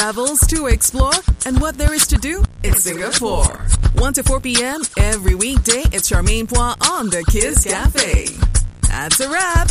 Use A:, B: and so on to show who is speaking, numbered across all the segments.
A: travels to explore, and what there is to do in Singapore. 1 to 4 p.m. every weekday, it's Charmaine Poir on the Kids Cafe. That's a wrap.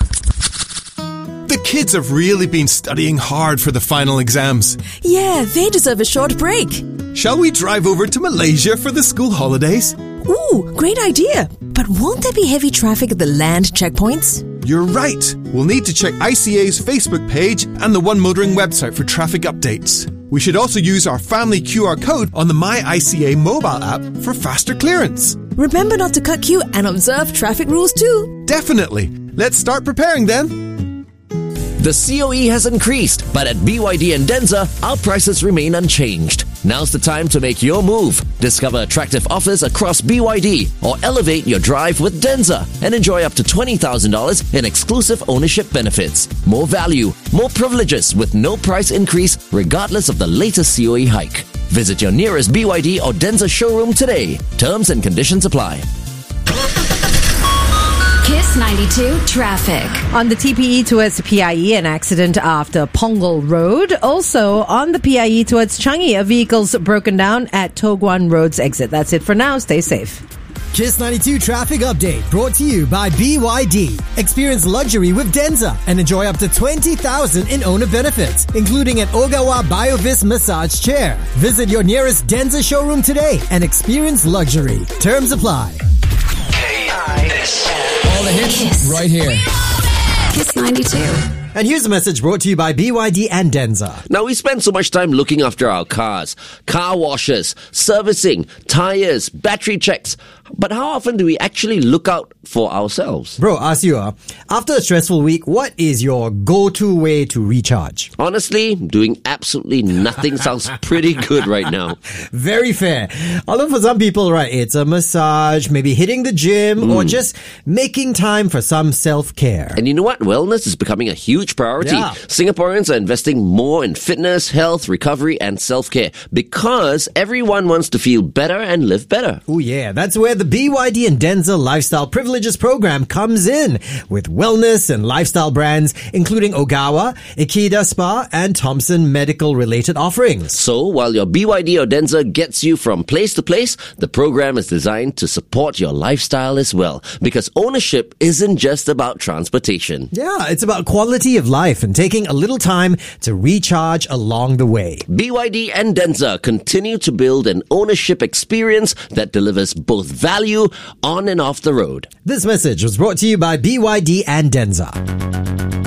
B: The kids have really been studying hard for the final exams.
C: Yeah, they deserve a short break.
B: Shall we drive over to Malaysia for the school holidays?
C: Ooh, great idea. But won't there be heavy traffic at the land checkpoints?
B: You're right. We'll need to check ICA's Facebook page and the One Motoring website for traffic updates. We should also use our family QR code on the My ICA mobile app for faster clearance.
C: Remember not to cut queue and observe traffic rules too.
B: Definitely. Let's start preparing then.
D: The COE has increased, but at BYD and Denza, our prices remain unchanged. Now's the time to make your move. Discover attractive offers across BYD or elevate your drive with Denza and enjoy up to $20,000 in exclusive ownership benefits. More value, more privileges with no price increase regardless of the latest COE hike. Visit your nearest BYD or Denza showroom today. Terms and conditions apply.
E: Kiss 92 traffic.
F: On the TPE towards PIE, an accident after Punggol Road. Also on the PIE towards Changi, a vehicle's broken down at Toh Guan Road's exit. That's it for now. Stay safe.
G: Kiss 92 traffic update brought to you by BYD. Experience luxury with Denza and enjoy up to $20,000 in owner benefits, including an Ogawa BioVis massage chair. Visit your nearest Denza showroom today and experience luxury. Terms apply.
H: All the hits Kiss. Right here.
E: Kiss 92.
G: And here's a message brought to you by BYD and Denza.
D: Now, we spend so much time looking after our cars, car washes, servicing, tires, battery checks. But how often do we actually look out for ourselves?
G: Bro, ask you, after a stressful week, what is your go-to way to recharge?
D: Honestly, doing absolutely nothing sounds pretty good right now.
G: Very fair. Although for some people, right, it's a massage, maybe hitting the gym, or just making time for some self-care.
D: And you know what? Wellness is becoming a huge priority.
G: Yeah.
D: Singaporeans are investing more in fitness, health, recovery, and self-care because everyone wants to feel better and live better.
G: Oh yeah, that's where the BYD and Denza Lifestyle Privileges program comes in, with wellness and lifestyle brands including Ogawa, Ikeda Spa, and Thompson medical-related offerings.
D: So, while your BYD or Denza gets you from place to place, the program is designed to support your lifestyle as well, because ownership isn't just about transportation.
G: Yeah, it's about quality of life and taking a little time to recharge along the way.
D: BYD and Denza continue to build an ownership experience that delivers both value on and off the road.
G: This message was brought to you by BYD and Denza.